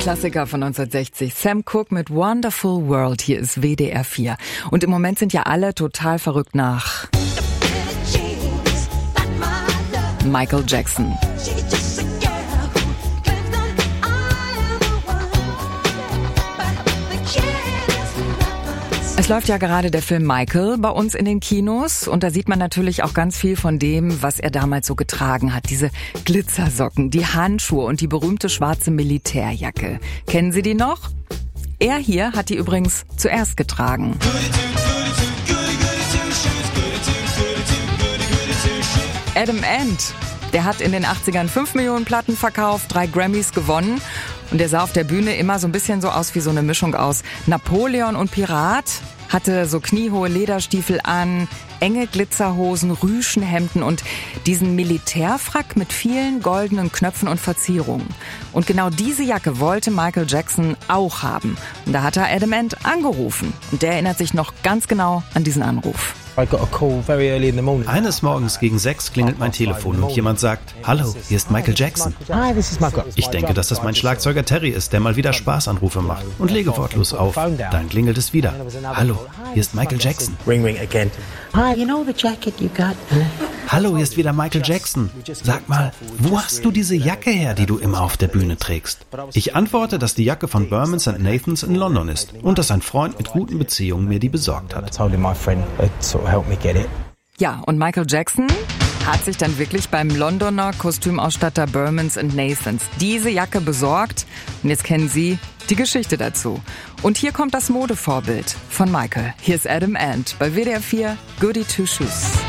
Klassiker von 1960. Sam Cooke mit Wonderful World. Hier ist WDR 4. Und im Moment sind ja alle total verrückt nach Michael Jackson. Es läuft ja gerade der Film Michael bei uns in den Kinos und da sieht man natürlich auch ganz viel von dem, was er damals so getragen hat. Diese Glitzersocken, die Handschuhe und die berühmte schwarze Militärjacke. Kennen Sie die noch? Er hier hat die übrigens zuerst getragen. Adam Ant, der hat in den 80ern 5 Millionen Platten verkauft, 3 Grammys gewonnen und der sah auf der Bühne immer so ein bisschen so aus wie so eine Mischung aus Napoleon und Pirat. Hatte so kniehohe Lederstiefel an, enge Glitzerhosen, Rüschenhemden und diesen Militärfrack mit vielen goldenen Knöpfen und Verzierungen. Und genau diese Jacke wollte Michael Jackson auch haben. Und da hat er Adam Ant angerufen. Und der erinnert sich noch ganz genau an diesen Anruf. Eines Morgens gegen 6 klingelt mein Telefon und jemand sagt, hallo, hier ist Michael Jackson. Ich denke, dass das mein Schlagzeuger Terry ist, der mal wieder Spaßanrufe macht und lege wortlos auf. Dann klingelt es wieder. Hallo, hier ist Michael Jackson. Hallo, hier ist wieder Michael Jackson. Sag mal, wo hast du diese Jacke her, die du immer auf der Bühne trägst? Ich antworte, dass die Jacke von Burmans & Nathans in London ist und dass ein Freund mit guten Beziehungen mir die besorgt hat. Ja, und Michael Jackson hat sich dann wirklich beim Londoner Kostümausstatter Burmans & Nathans diese Jacke besorgt. Und jetzt kennen Sie die Geschichte dazu. Und hier kommt das Modevorbild von Michael. Hier ist Adam Ant bei WDR 4 Goody Two Shoes.